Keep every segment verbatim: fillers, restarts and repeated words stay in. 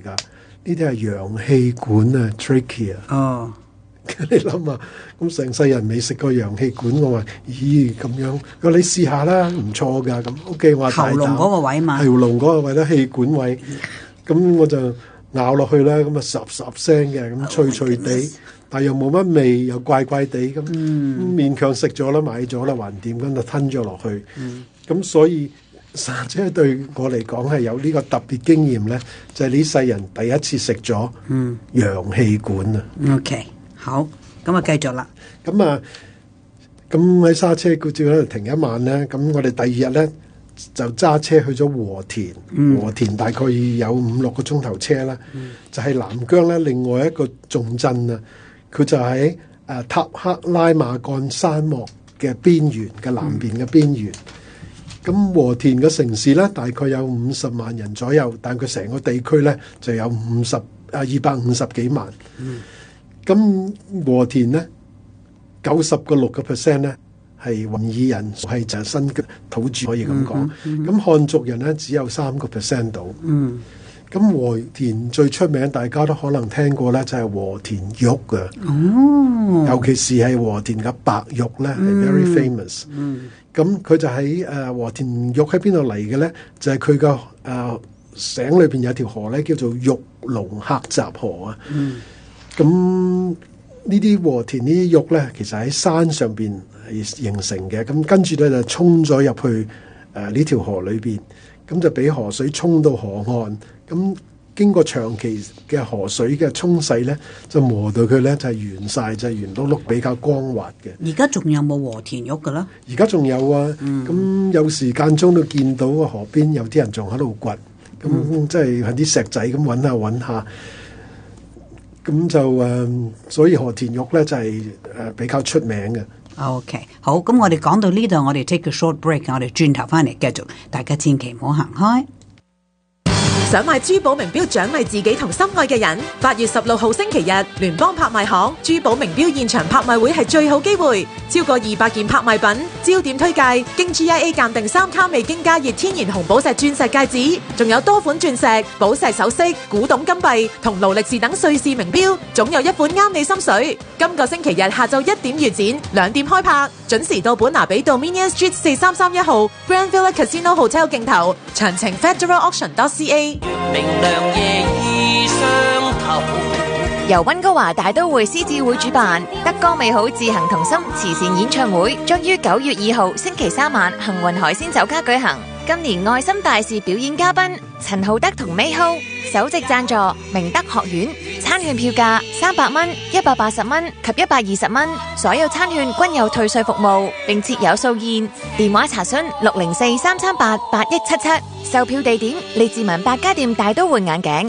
㗎，呢啲係陽氣管啊 trachea 啊。 哦， 你諗下，咁成世人未食過陽氣管，我話咦咁樣，佢話你試下啦，唔錯㗎。咁 OK，我話喉嚨嗰個位嘛， 喉嚨嗰個位咧氣管位，咁我就咬落去啦，咁啊霎霎聲嘅，咁脆脆地。Oh 但又冇乜味，又怪怪地咁，嗯、勉強食咗啦，買咗啦，還掂咁就吞咗落去。咁、嗯、所以沙姐對我嚟講係有呢個特別經驗咧，就係呢世人第一次食咗陽氣管啊。 OK， 好，咁啊繼續啦。 咁啊，咁喺沙車嗰度喺度停一晚咧，咁我哋第二日咧就揸車去咗和田，嗯、和田大概有五六個鐘頭車啦，嗯、就係南疆咧另外一個重鎮啊。佢就喺誒、呃、塔克拉瑪干沙漠嘅邊緣嘅南邊嘅邊緣。咁、嗯、和田嘅城市咧，大概有五十萬人左右，但佢成個地區咧就有五十啊二百五十幾萬。咁、嗯、和田咧九十個六個 percent 咧係雲耳人，係就係新嘅土著可以咁講。咁、嗯嗯、漢族人咧只有三個 percent 到。嗯咁和田最出名，大家都可能聽過咧，就係、是、和田玉嘅。哦，尤其是係和田嘅白玉咧，係、嗯、very famous。嗯，咁佢就喺誒、呃、和田玉喺邊度嚟嘅咧？就係佢個誒省裏邊有條河咧，叫做玉龍客集河啊。嗯，咁呢啲和田呢啲玉咧，其實喺山上邊係形成嘅。咁跟住咧就沖咗入去誒呢條河裏邊，咁就俾河水沖到河岸。咁經過長期嘅河水嘅沖洗咧，就磨到佢咧就係圓晒，就係圓碌碌比較光滑嘅。 而家仲有冇和田玉㗎啦？ 而家仲有啊，咁、嗯、有時間中都見到個河邊有啲人仲喺度掘，咁、嗯、即係喺啲石仔咁揾下揾下，咁就誒、呃，所以和田玉咧就係、是、誒、呃、比較出名嘅。 OK， 好，咁我哋講到呢度，我哋 take a short break， 我哋轉頭翻嚟繼續，大家千祈唔好行開。 想買珠寶名錶獎勵自己同心愛嘅人，八月十六號星期日，聯邦拍賣行珠寶名錶現場拍賣會係最好機會，超過二百件拍賣品，焦點推介經 G I A 鑑定三卡未經加熱天然紅寶石鑽石戒指，仲有多款鑽石、寶石首飾、古董金幣同勞力士等瑞士名錶，總有一款啱你心水。今個星期日下晝一點預展，兩點開拍，準時到本拿比道 Minion Street 四三三一號 Grand Villa Casino Hotel 競投，詳情 Federal Auction dot C A。 明亮夜意相投， 由溫哥華大都會獅子會主辦德歌美好自行同心慈善演唱會，將於九月二號星期三晚幸運海鮮酒家舉行。今年愛心大使表演嘉賓陳浩德同 Mayho， 首席贊助明德學院，餐券票價三百蚊、一百八十蚊及一百二十蚊，所有餐券均有退稅服務，並設有數宴。電話查詢六零四三三八八一七七。售票地點利智文百家店大都會眼鏡。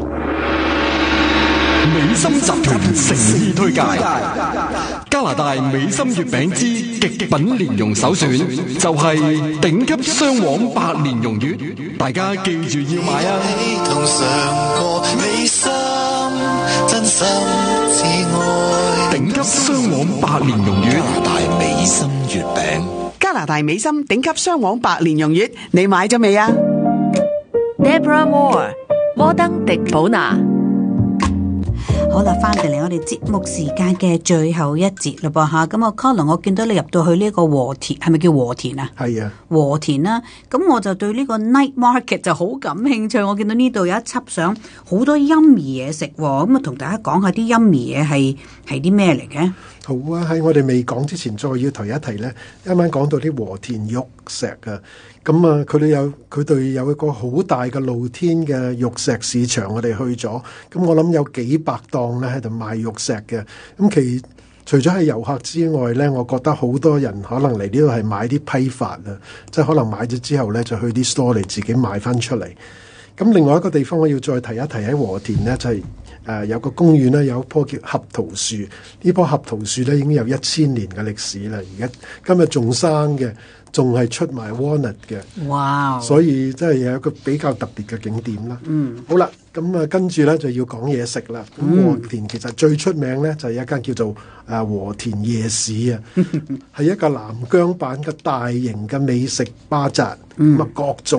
美心集團誠意推介加拿大美心月餅之極品蓮蓉首選，就係頂級雙黃白蓮蓉月，大家記住要買啊！ 同嘗過美心真心至愛， 頂級雙黃白蓮蓉月， 加拿大美心月餅， 加拿大美心頂級雙黃白蓮蓉月，你買咗未啊？Deborah Moore 摩登迪寶拿。 好啦，翻到嚟我哋節目時間嘅最後一節啦噃吓，咁啊 Colin， 我見到你入到去呢個和田，係咪叫和田啊？係啊，和田啦，咁我就對呢個 night market 就好感興趣。我見到呢度有一輯相，好多陰兒嘢食，咁啊同大家講下啲陰兒嘢係係啲咩嚟嘅？ 好啊，喺我哋未講之前，再要提一提咧，啱啱講到啲和田玉石啊，咁啊，佢哋有佢哋有一個好大嘅露天嘅玉石市場，我哋去咗，咁我諗有幾百檔咧喺度賣玉石嘅，咁其除咗係遊客之外咧，我覺得好多人可能嚟呢度係買啲批發啊，即係可能買咗之後咧就去啲 store 嚟自己賣翻出嚟。咁另外一個地方我要再提一提喺和田咧，就係、是、誒、呃、有個公園咧，有一棵叫合桃樹。呢棵合桃樹咧已經有一千年嘅歷史啦，而家今日仲生嘅，仲係出埋 walnut 嘅。哇 Wow！所以真係有一個比較特別嘅景點啦。嗯，好啦，咁啊跟住咧就要講嘢食啦。咁、嗯、和田其實最出名咧就係、是、一間叫做誒和田夜市啊，係一個南疆版嘅大型嘅美食巴扎，咁啊、嗯、各種